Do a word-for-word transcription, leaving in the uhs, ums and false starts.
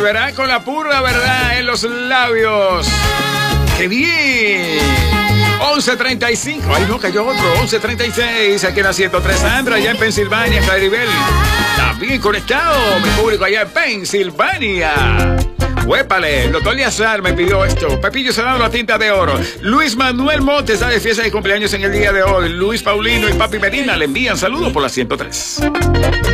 volverá con la pura verdad en los labios. ¡Qué bien! once treinta y cinco. Ay, no, cayó otro. once treinta y seis. Aquí en la ciento tres. Sandra, allá en Pensilvania. Claribel. También conectado. Mi público allá en Pensilvania. Huépale, el doctor Liazar me pidió esto. Pepillo Serrano, la tinta de oro. Luis Manuel Montes está de fiesta de cumpleaños en el día de hoy. Luis Paulino y Papi Medina le envían saludos por la ciento tres.